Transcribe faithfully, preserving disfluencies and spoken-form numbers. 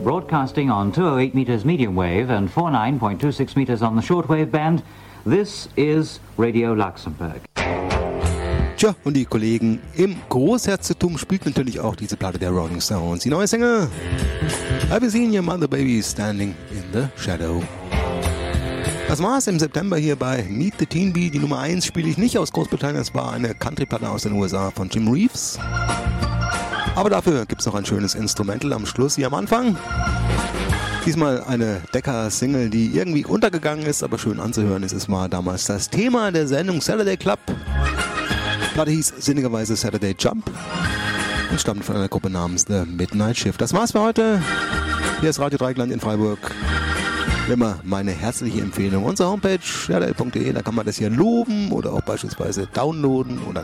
broadcasting on two oh eight meters medium wave and forty-nine point two six meters on the shortwave band. This is Radio Luxembourg. Tja, und die Kollegen im Großherzogtum spielt natürlich auch diese Platte der Rolling Stones. Die neue Single, Have You Seen Your Mother Baby Standing in the Shadow? Das war's im September hier bei Meet the Teen Bee. Die Nummer eins spiele ich nicht aus Großbritannien, das war eine Country-Platte aus den U S A von Jim Reeves. Aber dafür gibt's noch ein schönes Instrumental am Schluss hier am Anfang. Diesmal eine Decca-Single, die irgendwie untergegangen ist, aber schön anzuhören ist. Es war damals das Thema der Sendung Saturday Club. Die Platte hieß sinnigerweise Saturday Jump und stammt von einer Gruppe namens The Midnight Shift. Das war's für heute. Hier ist Radio Dreieckland in Freiburg. Wie immer meine herzliche Empfehlung. Unsere Homepage r l punkt d e, da kann man das hier loben oder auch beispielsweise downloaden oder